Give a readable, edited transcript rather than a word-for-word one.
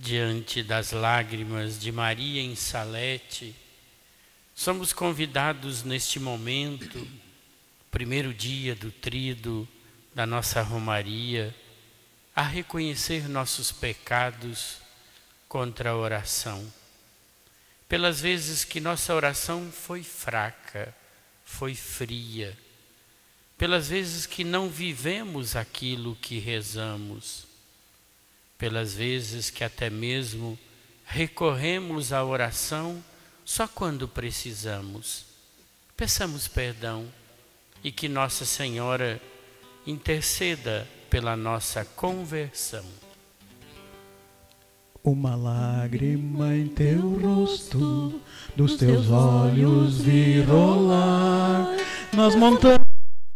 diante das lágrimas de Maria em Salete, somos convidados neste momento, primeiro dia do tríduo da nossa romaria, a reconhecer nossos pecados contra a oração. Pelas vezes que nossa oração foi fraca, foi fria, pelas vezes que não vivemos aquilo que rezamos, pelas vezes que até mesmo recorremos à oração só quando precisamos. Peçamos perdão e que Nossa Senhora interceda pela nossa conversão. Uma lágrima em teu rosto, dos teus olhos vi rolar nas montanhas